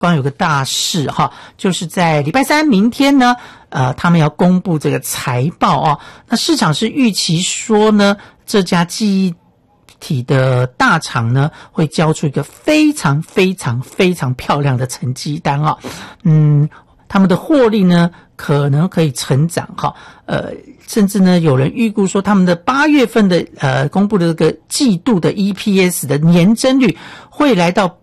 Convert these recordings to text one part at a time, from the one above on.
刚有个大事哈，就是在礼拜三明天呢，他们要公布这个财报啊。那市场是预期说呢，这家记忆体的大厂呢会交出一个非常非常非常漂亮的成绩单啊。他们的获利呢可能可以成长哈，甚至呢有人预估说他们的8月份的公布的这个季度的 EPS 的年增率会来到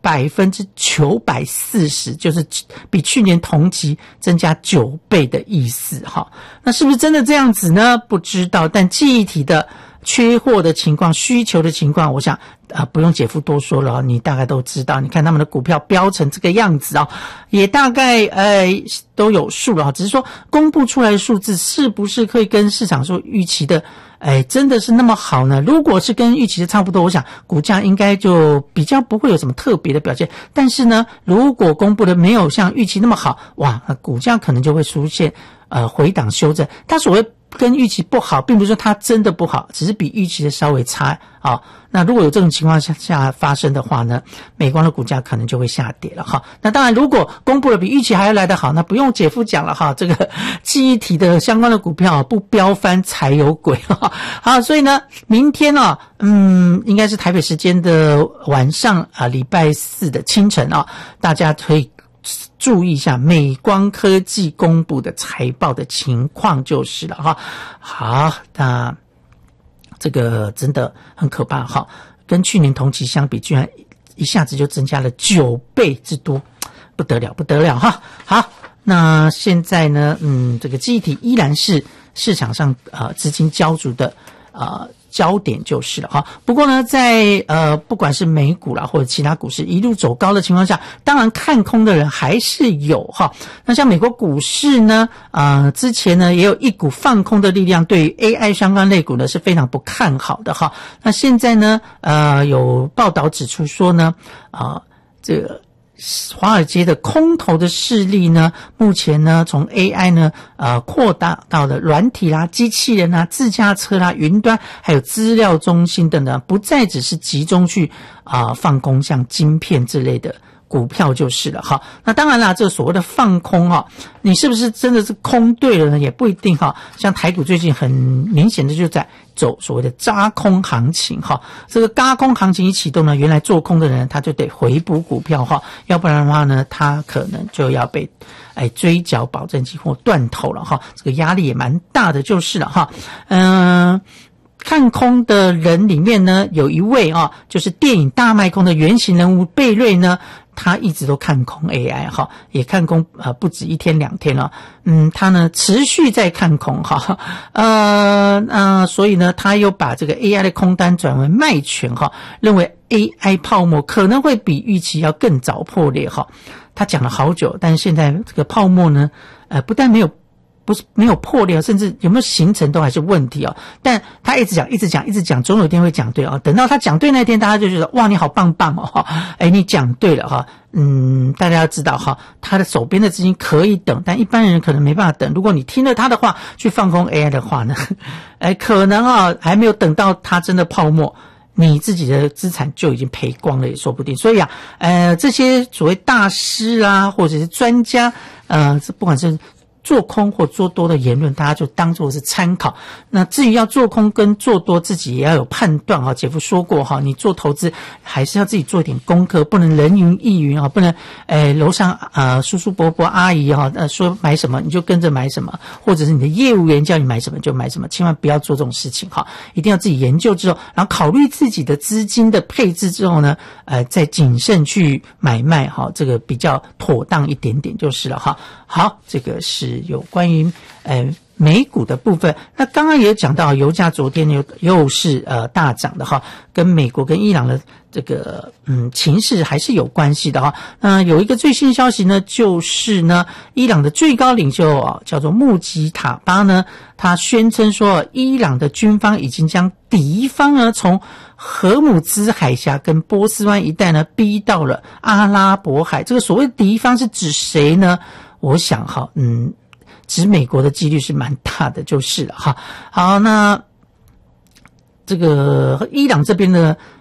940%，就是比去年同期增加9倍的意思哈。那是不是真的这样子呢？不知道，但记忆体的缺货的情况、需求的情况，我想不用姐夫多说了，你大概都知道。你看他们的股票飙成这个样子啊，也大概都有数了，只是说公布出来的数字是不是可以跟市场所预期的真的是那么好呢？如果是跟预期的差不多，我想股价应该就比较不会有什么特别的表现。但是呢，如果公布的没有像预期那么好，哇，股价可能就会出现回档修正。它所谓跟预期不好，并不是说它真的不好，只是比预期的稍微差啊。那如果有这种情况下发生的话呢，美光的股价可能就会下跌了哈。那当然，如果公布的比预期还要来得好，那不用姐夫讲了哈。这个记忆体的相关的股票不飙翻才有鬼哈。好，所以呢，明天应该是台北时间的晚上礼拜四的清晨大家可以注意一下美光科技公布的财报的情况就是了哈。好，那这个真的很可怕哈，跟去年同期相比，居然一下子就增加了9倍之多，不得了不得了哈。好，那现在呢，这个记忆体依然是市场上资金焦灼的焦点就是了哈。不过呢，在不管是美股啦或者其他股市一路走高的情况下，当然看空的人还是有哈。那像美国股市呢，之前呢也有一股放空的力量，对于 AI 相关类股呢是非常不看好的哈。那现在呢，有报道指出说呢，这个华尔街的空头的势力呢，目前呢从 AI 呢扩大到了软体啦、机器人啦、自驾车啦、云端还有资料中心等等，不再只是集中去放空像晶片之类的股票就是了哈。那当然啦，这所谓的放空你是不是真的是空对了呢？也不一定哈。像台股最近很明显的就在走所谓的轧空行情哈。这个轧空行情一启动呢，原来做空的人他就得回补股票哈，要不然的话呢，他可能就要被追缴保证金或断头了哈。这个压力也蛮大的就是了哈。看空的人里面呢，有一位就是电影大卖空的原型人物贝瑞呢，他一直都看空 AI 哈，也看空不止1天2天了，他呢持续在看空哈，所以呢他又把这个 AI 的空单转为卖权哈，认为 AI 泡沫可能会比预期要更早破裂哈。他讲了好久，但是现在这个泡沫呢，不但没有破裂，甚至有没有形成都还是问题但他一直讲，总有一天会讲对等到他讲对那天，大家就觉得哇，你好棒棒你讲对了哈。大家要知道哈，他的手边的资金可以等，但一般人可能没办法等。如果你听了他的话去放空 AI 的话呢，可能还没有等到他真的泡沫，你自己的资产就已经赔光了也说不定。所以这些所谓大师啊，或者是专家，不管是做空或做多的言论，大家就当作是参考。那至于要做空跟做多，自己也要有判断姐夫说过你做投资还是要自己做一点功课，不能人云亦云不能楼上叔叔伯伯阿姨说买什么你就跟着买什么，或者是你的业务员叫你买什么就买什么，千万不要做这种事情一定要自己研究之后，然后考虑自己的资金的配置之后呢，再谨慎去买卖这个比较妥当一点点就是了好，这个是有关于美股的部分。那刚刚也讲到油价昨天又是大涨的跟美国跟伊朗的这个情势还是有关系的那有一个最新消息呢，就是呢伊朗的最高领袖叫做穆吉塔巴呢，他宣称说伊朗的军方已经将敌方呢从荷姆兹海峡跟波斯湾一带呢逼到了阿拉伯海。这个所谓敌方是指谁呢？我想指美国的几率是蛮大的就是了好，那这个伊朗这边呢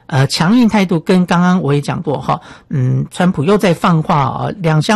强硬态度跟刚刚我也讲过哈，川普又在放话两相